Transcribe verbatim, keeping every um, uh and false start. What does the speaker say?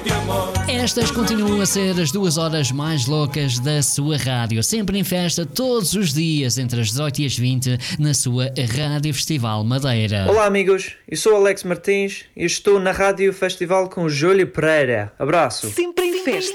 Estas continuam a ser as duas horas mais loucas da sua rádio, sempre em festa, todos os dias, entre as dezoito e as vinte, na sua Rádio Festival Madeira. Olá amigos, eu sou Alex Martins e estou na Rádio Festival com Júlio Pereira. Abraço. Sempre em festa.